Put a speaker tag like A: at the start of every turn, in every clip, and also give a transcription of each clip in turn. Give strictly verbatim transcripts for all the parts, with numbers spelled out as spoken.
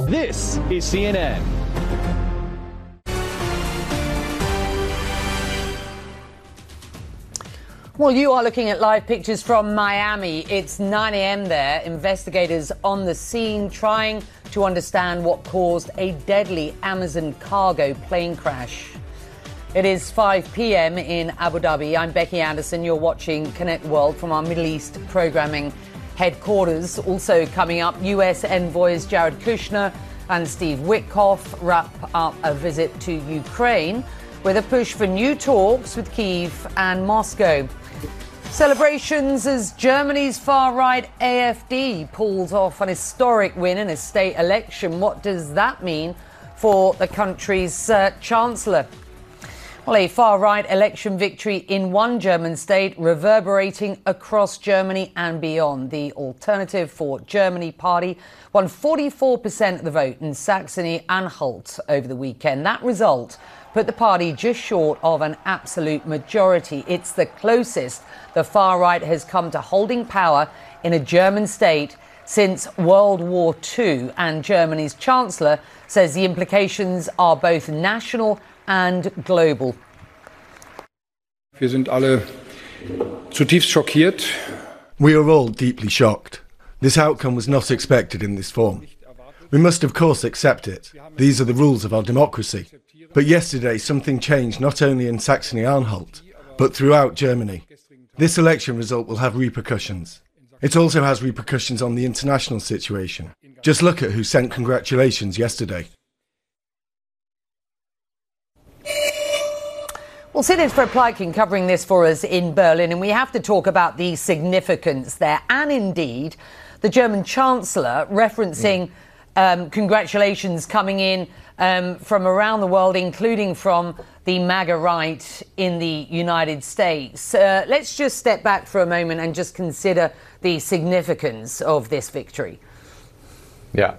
A: This is C N N.
B: Well, you are looking at live pictures from Miami. It's nine a m there. Investigators on the scene trying to understand what caused a deadly Amazon cargo plane crash. It is five p m in Abu Dhabi. I'm Becky Anderson. You're watching Connect World from our Middle East programming headquarters. Also coming up, U S envoys Jared Kushner and Steve Witkoff wrap up a visit to Ukraine with a push for new talks with Kyiv and Moscow. Celebrations as Germany's far-right A F D pulls off an historic win in a state election. What does that mean for the country's uh, chancellor? Well, a far-right election victory in one German state reverberating across Germany and beyond. The Alternative for Germany party won forty-four percent of the vote in Saxony-Anhalt over the weekend. That result put the party just short of an absolute majority. It's the closest the far right has come to holding power in a German state since World War Two. And Germany's chancellor says the implications are both national and global.
C: Wir sind alle zutiefst schockiert.
D: We are all deeply shocked. This outcome was not expected in this form. We must of course accept it. These are the rules of our democracy. But yesterday something changed not only in Saxony-Anhalt, but throughout Germany. This election result will have repercussions. It also has repercussions on the international situation. Just look at who sent congratulations yesterday.
B: Well, Siddharth Pleitgen covering this for us in Berlin, and we have to talk about the significance there, and indeed the German Chancellor referencing um, congratulations coming in um, from around the world, including from the MAGA right in the United States. Uh, let's just step back for a moment and just consider the significance of this victory.
E: Yeah.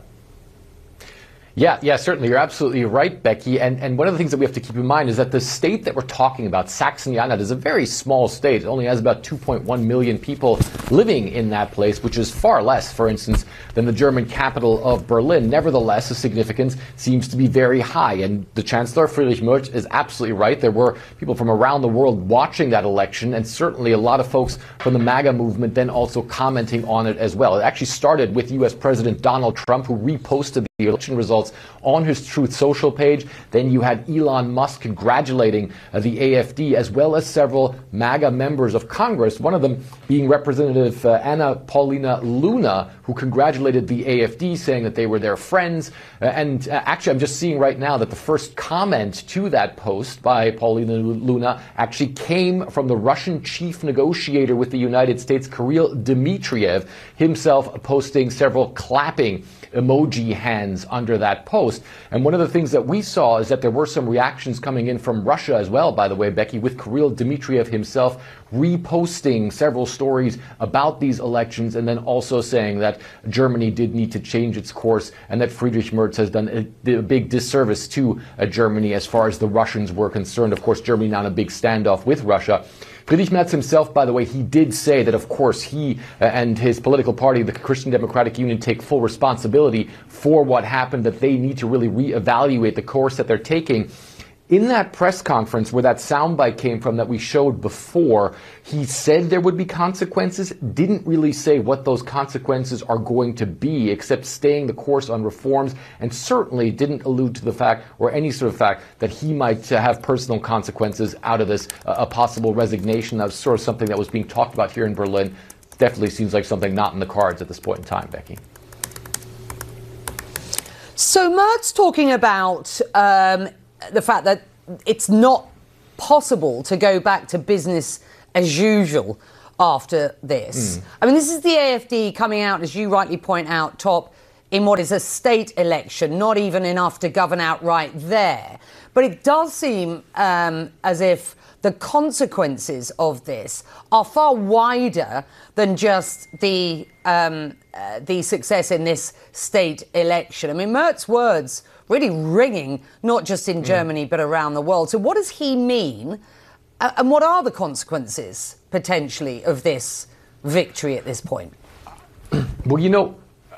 E: Yeah, yeah, certainly. You're absolutely right, Becky. And, and one of the things that we have to keep in mind is that the state that we're talking about, Saxony-Anhalt, is a very small state. It only has about two point one million people living in that place, which is far less, for instance, than the German capital of Berlin. Nevertheless, the significance seems to be very high. And the Chancellor, Friedrich Merz, is absolutely right. There were people from around the world watching that election, and certainly a lot of folks from the MAGA movement then also commenting on it as well. It actually started with U S President Donald Trump, who reposted the election results on his Truth Social page. Then you had Elon Musk congratulating uh, the A F D, as well as several MAGA members of Congress, one of them being Representative uh, Anna Paulina Luna, who congratulated the A F D, saying that they were their friends. Uh, and uh, actually, I'm just seeing right now that the first comment to that post by Paulina Luna actually came from the Russian chief negotiator with the United States, Kirill Dmitriev, himself posting several clapping emoji hands under that post. And one of the things that we saw is that there were some reactions coming in from Russia as well, by the way, Becky, with Kirill Dmitriev himself reposting several stories about these elections, and then also saying that Germany did need to change its course and that Friedrich Merz has done a, a big disservice to uh, Germany as far as the Russians were concerned. Of course, Germany now in a big standoff with Russia. Friedrich Merz himself, by the way, he did say that, of course, he uh, and his political party, the Christian Democratic Union, take full responsibility for what happened, that they need to really reevaluate the course that they're taking. In that press conference where that soundbite came from that we showed before, he said there would be consequences, didn't really say what those consequences are going to be, except staying the course on reforms, and certainly didn't allude to the fact, or any sort of fact, that he might uh, have personal consequences out of this, uh, a possible resignation. That was sort of something that was being talked about here in Berlin. Definitely seems like something not in the cards at this point in time, Becky.
B: So Merz talking about um, the fact that it's not possible to go back to business as usual after this. Mm. I mean, this is the A F D coming out, as you rightly point out, top in what is a state election, not even enough to govern outright there. But it does seem um, as if the consequences of this are far wider than just the um, uh, the success in this state election. I mean, Merz's words really ringing, not just in Germany, mm. but around the world. So what does he mean? Uh, and what are the consequences, potentially, of this victory at this point?
E: Well, you know,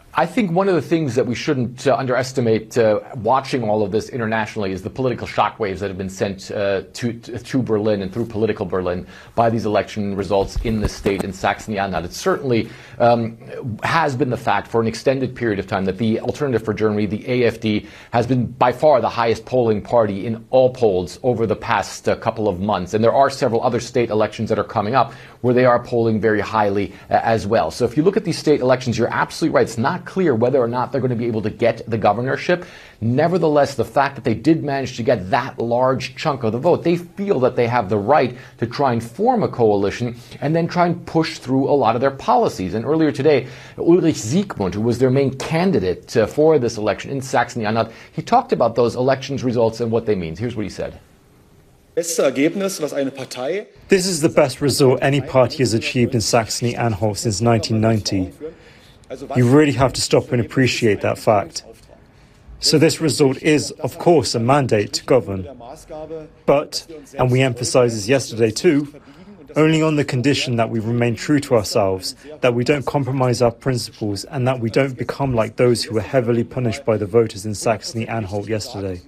E: I think one of the things that we shouldn't uh, underestimate uh, watching all of this internationally is the political shockwaves that have been sent uh, to, to, to Berlin and through political Berlin by these election results in the state in Saxony-Anhalt. It certainly um, has been the fact for an extended period of time that the Alternative for Germany, the A F D, has been by far the highest polling party in all polls over the past uh, couple of months. And there are several other state elections that are coming up where they are polling very highly uh, as well. So if you look at these state elections, you're absolutely right. It's not clear whether or not they're going to be able to get the governorship. Nevertheless, the fact that they did manage to get that large chunk of the vote, they feel that they have the right to try and form a coalition and then try and push through a lot of their policies. And earlier today, Ulrich Siegmund, who was their main candidate uh, for this election in Saxony-Anhalt, he talked about those elections results and what they mean. Here's what he said.
A: This
F: is the best result any party has achieved in Saxony-Anhalt since nineteen ninety. You really have to stop and appreciate that fact. So this result is, of course, a mandate to govern. But, and we emphasised this yesterday too, only on the condition that we remain true to ourselves, that we don't compromise our principles, and that we don't become like those who were heavily punished by the voters in Saxony-Anhalt yesterday.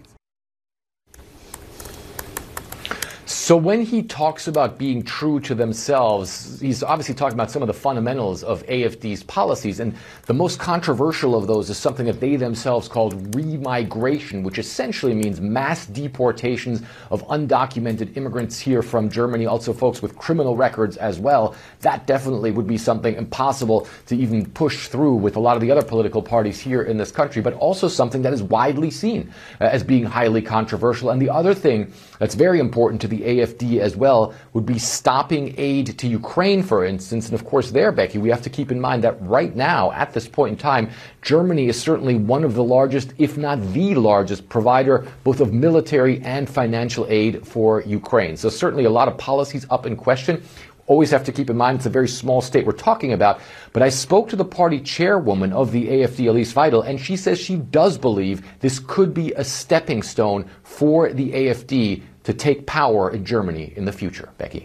E: So when he talks about being true to themselves, he's obviously talking about some of the fundamentals of A F D's policies. And the most controversial of those is something that they themselves called remigration, which essentially means mass deportations of undocumented immigrants here from Germany, also folks with criminal records as well. That definitely would be something impossible to even push through with a lot of the other political parties here in this country, but also something that is widely seen uh, as being highly controversial. And the other thing that's very important to the A F D as well would be stopping aid to Ukraine, for instance. And of course there, Becky, we have to keep in mind that right now, at this point in time, Germany is certainly one of the largest, if not the largest, provider both of military and financial aid for Ukraine. So certainly a lot of policies up in question. Always have to keep in mind it's a very small state we're talking about. But I spoke to the party chairwoman of the A F D, Alice Weidel, and she says she does believe this could be a stepping stone for the A F D to take power in Germany in the future. Becky.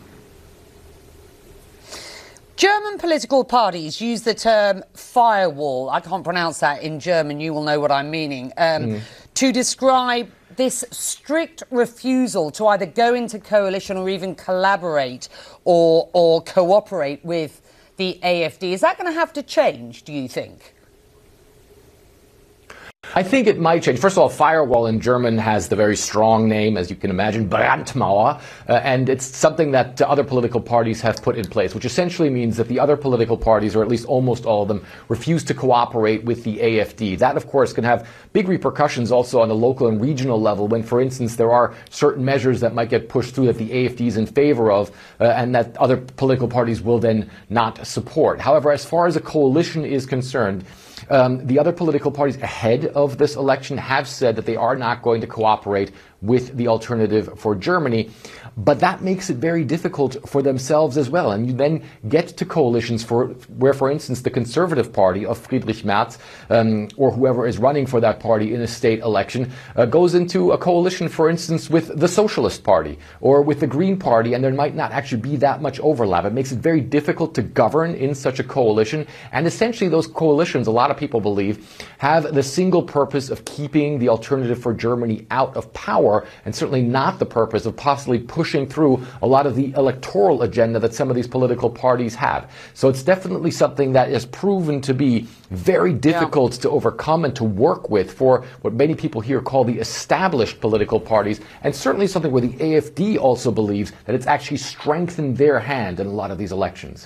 B: German political parties use the term firewall, I can't pronounce that in German, you will know what I'm meaning, um, mm. to describe this strict refusal to either go into coalition or even collaborate or, or cooperate with the A F D. Is that going to have to change, do you think?
E: I think it might change. First of all, firewall in German has the very strong name, as you can imagine, Brandmauer, uh, and it's something that uh, other political parties have put in place, which essentially means that the other political parties, or at least almost all of them, refuse to cooperate with the A F D. That, of course, can have big repercussions also on the local and regional level when, for instance, there are certain measures that might get pushed through that the A F D is in favor of uh, and that other political parties will then not support. However, as far as a coalition is concerned, Um, the other political parties ahead of this election have said that they are not going to cooperate with the Alternative for Germany. But that makes it very difficult for themselves as well. And you then get to coalitions for where, for instance, the Conservative Party of Friedrich Merz um, or whoever is running for that party in a state election uh, goes into a coalition, for instance, with the Socialist Party or with the Green Party, and there might not actually be that much overlap. It makes it very difficult to govern in such a coalition. And essentially those coalitions, a lot of people believe, have the single purpose of keeping the Alternative for Germany out of power, and certainly not the purpose of possibly pushing pushing through a lot of the electoral agenda that some of these political parties have. So it's definitely something that is proven to be very difficult yeah. to overcome and to work with for what many people here call the established political parties, and certainly something where the A F D also believes that it's actually strengthened their hand in a lot of these elections.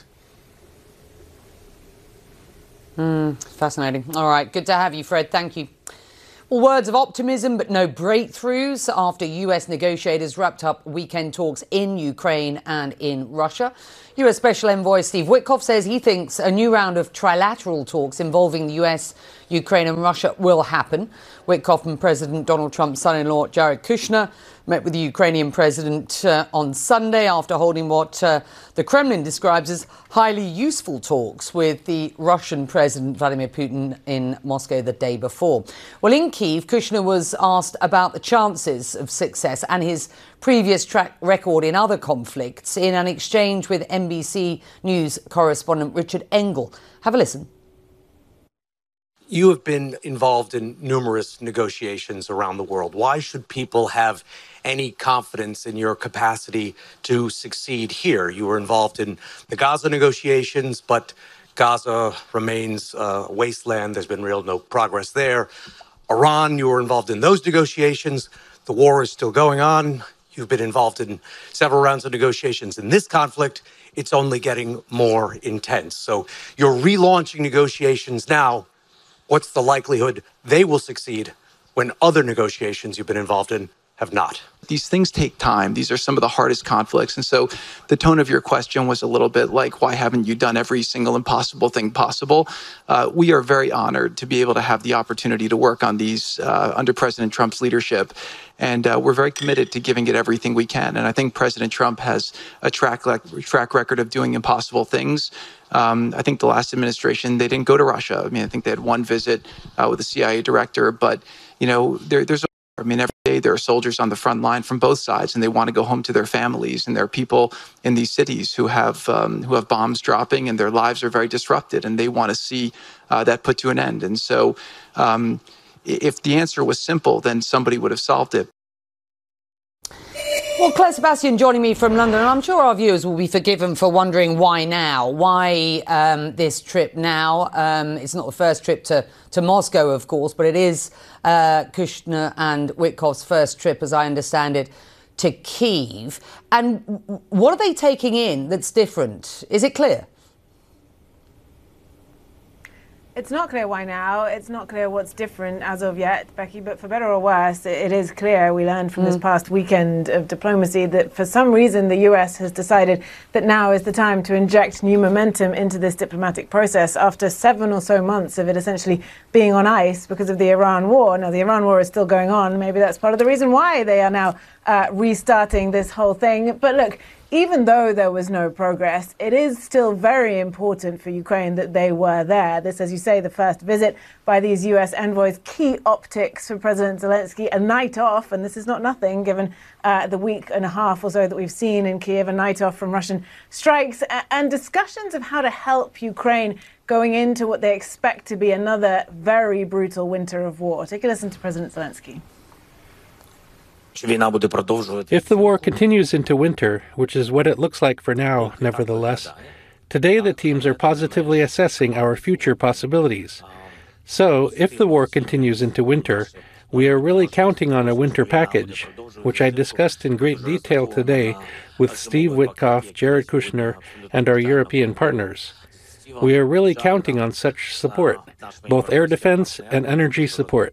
B: Mm, fascinating. All right, good to have you, Fred. Thank you. Well, words of optimism, but no breakthroughs after U S negotiators wrapped up weekend talks in Ukraine and in Russia. U S Special Envoy Steve Witkoff says he thinks a new round of trilateral talks involving the U S, Ukraine and Russia will happen. Witkoff and President Donald Trump's son-in-law Jared Kushner met with the Ukrainian president uh, on Sunday after holding what uh, the Kremlin describes as highly useful talks with the Russian President Vladimir Putin in Moscow the day before. Well, in Kyiv, Kushner was asked about the chances of success and his previous track record in other conflicts in an exchange with N B C News correspondent Richard Engel. Have a listen.
A: You have been involved in numerous negotiations around the world. Why should people have any confidence in your capacity to succeed here? You were involved in the Gaza negotiations, but Gaza remains a wasteland. There's been real no progress there. Iran, you were involved in those negotiations. The war is still going on. You've been involved in several rounds of negotiations in this conflict. It's only getting more intense. So you're relaunching negotiations now. What's the likelihood they will succeed when other negotiations you've been involved in have not?
G: These things take time. These are some of the hardest conflicts. And so the tone of your question was a little bit like, why haven't you done every single impossible thing possible? Uh, we are very honored to be able to have the opportunity to work on these uh, under President Trump's leadership. And uh, we're very committed to giving it everything we can. And I think President Trump has a track, le- track record of doing impossible things. Um, I think the last administration, they didn't go to Russia. I mean, I think they had one visit uh, with the C I A director. But, you know, there, there's a I mean, every day there are soldiers on the front line from both sides, and they want to go home to their families. And there are people in these cities who have um, who have bombs dropping, and their lives are very disrupted, and they want to see uh, that put to an end. And so, um, if the answer was simple, then somebody would have solved it.
B: Well, Claire Sebastian joining me from London, and I'm sure our viewers will be forgiven for wondering why now, why um, this trip now. Um, it's not the first trip to, to Moscow, of course, but it is uh, Kushner and Witkoff's first trip, as I understand it, to Kyiv. And what are they taking in that's different? Is it clear?
H: It's not clear why now. It's not clear what's different as of yet, Becky, but for better or worse, it is clear. We learned from mm. this past weekend of diplomacy that for some reason the U S has decided that now is the time to inject new momentum into this diplomatic process after seven or so months of it essentially being on ice because of the Iran war. Now, the Iran war is still going on. Maybe that's part of the reason why they are now uh, restarting this whole thing. But look, even though there was no progress, it is still very important for Ukraine that they were there. This, as you say, the first visit by these U S envoys, key optics for President Zelensky, a night off, and this is not nothing given uh, the week and a half or so that we've seen in Kyiv, a night off from Russian strikes, and discussions of how to help Ukraine going into what they expect to be another very brutal winter of war. Take a listen to President Zelensky.
I: If the war continues into winter, which is what it looks like for now, nevertheless, today the teams are positively assessing our future possibilities. So, if the war continues into winter, we are really counting on a winter package, which I discussed in great detail today with Steve Witkoff, Jared Kushner, and our European partners. We are really counting on such support, both air defense and energy support.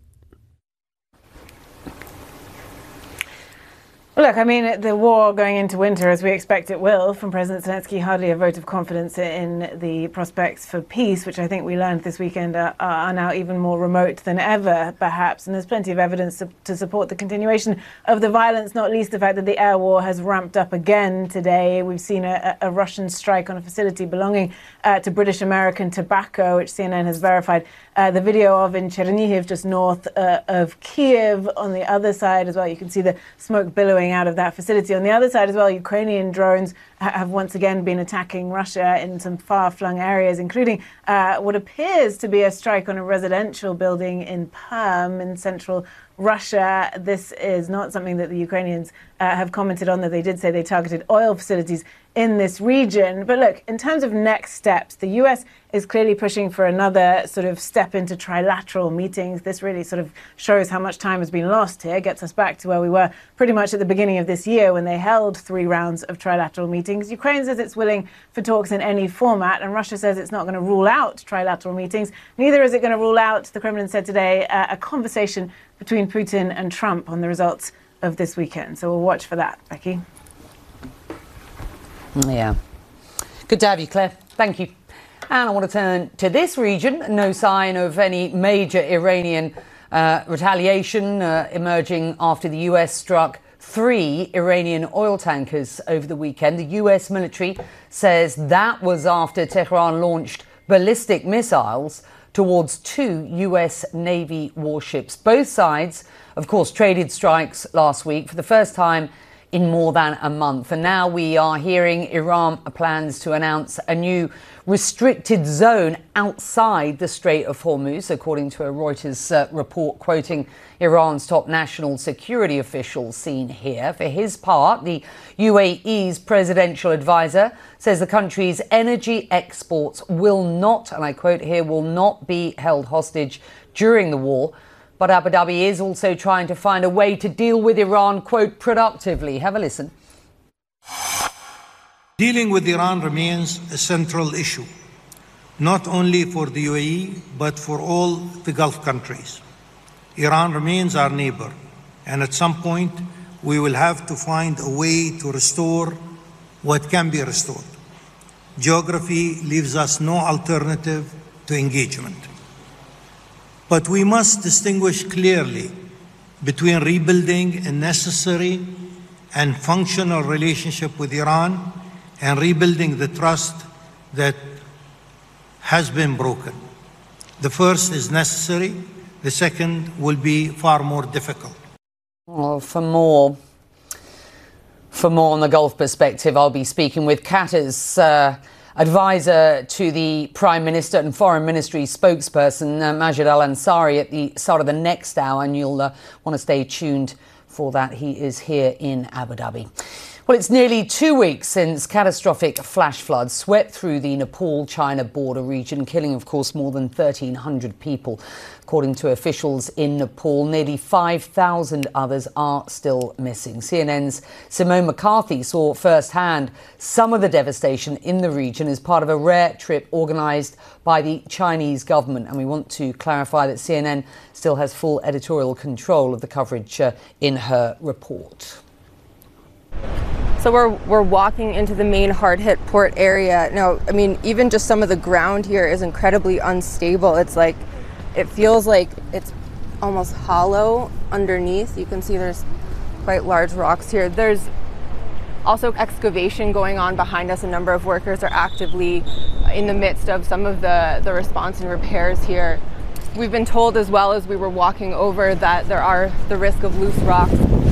H: Look, I mean, the war going into winter, as we expect it will, from President Zelensky, hardly a vote of confidence in the prospects for peace, which I think we learned this weekend are, are now even more remote than ever, perhaps. And there's plenty of evidence to, to support the continuation of the violence, not least the fact that the air war has ramped up again today. We've seen a, a Russian strike on a facility belonging uh, to British American Tobacco, which C N N has verified uh, the video of in Chernihiv, just north uh, of Kyiv. On the other side as well, you can see the smoke billowing out of that facility. On the other side as well, Ukrainian drones ha- have once again been attacking Russia in some far-flung areas, including uh, what appears to be a strike on a residential building in Perm in central Russia. This is not something that the Ukrainians uh, have commented on, that they did say they targeted oil facilities in this region. But look, in terms of next steps, the U S is clearly pushing for another sort of step into trilateral meetings. This really sort of shows how much time has been lost here, gets us back to where we were pretty much at the beginning of this year when they held three rounds of trilateral meetings. Ukraine says it's willing for talks in any format, and Russia says it's not going to rule out trilateral meetings. Neither is it going to rule out, the Kremlin said today, uh, a conversation between Putin and Trump on the results of this weekend. So we'll watch for that, Becky.
B: Yeah. Good to have you, Claire. Thank you. And I want to turn to this region. No sign of any major Iranian uh, retaliation uh, emerging after the U S struck three Iranian oil tankers over the weekend. The U S military says that was after Tehran launched ballistic missiles towards two U S Navy warships. Both sides, of course, traded strikes last week for the first time in more than a month. And now we are hearing Iran plans to announce a new restricted zone outside the Strait of Hormuz, according to a Reuters uh, report quoting Iran's top national security official seen here. For his part, the U A E's presidential advisor says the country's energy exports will not, and I quote here, will not be held hostage during the war. But Abu Dhabi is also trying to find a way to deal with Iran, quote, productively. Have a listen.
J: Dealing with Iran remains a central issue, not only for the U A E, but for all the Gulf countries. Iran remains our neighbor, and at some point, we will have to find a way to restore what can be restored. Geography leaves us no alternative to engagement. But we must distinguish clearly between rebuilding a necessary and functional relationship with Iran and rebuilding the trust that has been broken. The first is necessary, the second will be far more difficult.
B: Well, for more, for more on the Gulf perspective, I'll be speaking with Qatar's uh, advisor to the Prime Minister and Foreign Ministry spokesperson, uh, Majid Al-Ansari, at the start of the next hour, and you'll uh, want to stay tuned for that. He is here in Abu Dhabi. Well, it's nearly two weeks since catastrophic flash floods swept through the Nepal-China border region, killing, of course, more than thirteen hundred people. According to officials in Nepal, nearly five thousand others are still missing. C N N's Simone McCarthy saw firsthand some of the devastation in the region as part of a rare trip organised by the Chinese government. And we want to clarify that C N N still has full editorial control of the coverage uh, in her report.
K: So we're we're walking into the main hard-hit port area. Now, I mean, even just some of the ground here is incredibly unstable. It's like, it feels like it's almost hollow underneath. You can see there's quite large rocks here. There's also excavation going on behind us. A number of workers are actively in the midst of some of the, the response and repairs here. We've been told as well as we were walking over that there are the risk of loose rocks.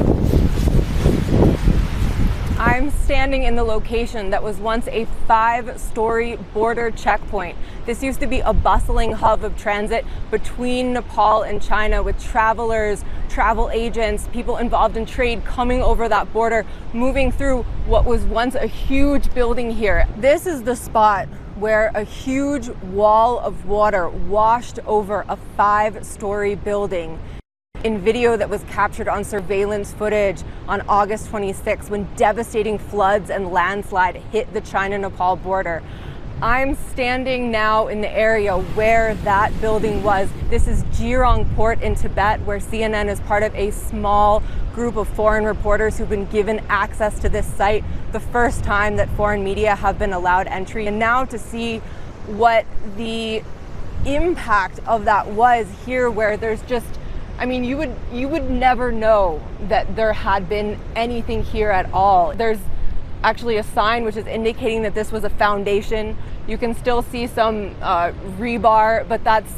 K: I'm standing in the location that was once a five-story border checkpoint. This used to be a bustling hub of transit between Nepal and China, with travelers, travel agents, people involved in trade coming over that border, moving through what was once a huge building here. This is the spot where a huge wall of water washed over a five-story building. In video that was captured on surveillance footage on August twenty-sixth, when devastating floods and landslide hit the China-Nepal border. I'm standing now in the area where that building was. This is Jirong Port in Tibet, where C N N is part of a small group of foreign reporters who've been given access to this site, the first time that foreign media have been allowed entry. And now to see what the impact of that was here, where there's just, I mean, you would you would never know that there had been anything here at all. There's actually a sign which is indicating that this was a foundation. You can still see some uh, rebar, but that's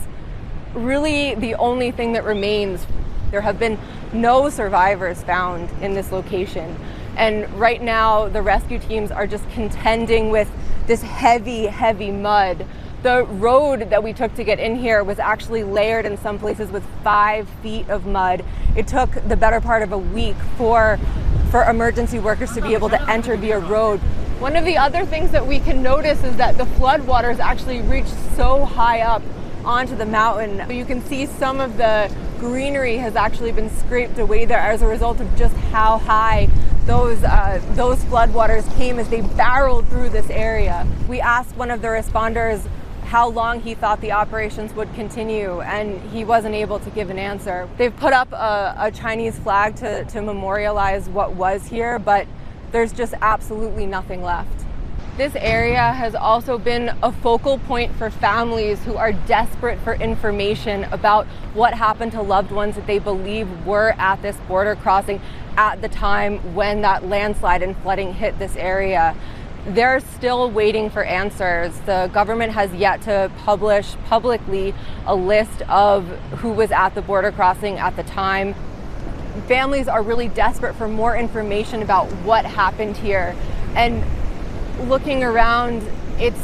K: really the only thing that remains. There have been no survivors found in this location. And right now, the rescue teams are just contending with this heavy, heavy mud. The road that we took to get in here was actually layered in some places with five feet of mud. It took the better part of a week for, for emergency workers to be able to enter via road. One of the other things that we can notice is that the floodwaters actually reached so high up onto the mountain. You can see some of the greenery has actually been scraped away there as a result of just how high those uh, those floodwaters came as they barreled through this area. We asked one of the responders how long he thought the operations would continue, and he wasn't able to give an answer. They've put up a, a Chinese flag to, to memorialize what was here, but there's just absolutely nothing left. This area has also been a focal point for families who are desperate for information about what happened to loved ones that they believe were at this border crossing at the time when that landslide and flooding hit this area. They're still waiting for answers. The government has yet to publish publicly a list of who was at the border crossing at the time. families are really desperate for more information about what happened here. And looking around, it's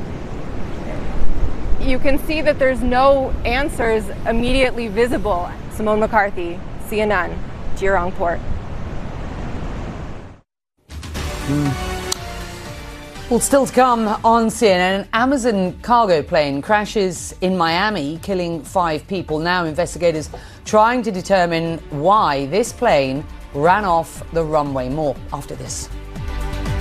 K: you can see that there's no answers immediately visible. Simone McCarthy, C N N, Jurong
B: Mm. Well, still to come on C N N, an Amazon cargo plane crashes in Miami, killing five people. Now investigators trying to determine why this plane ran off the runway. More after this.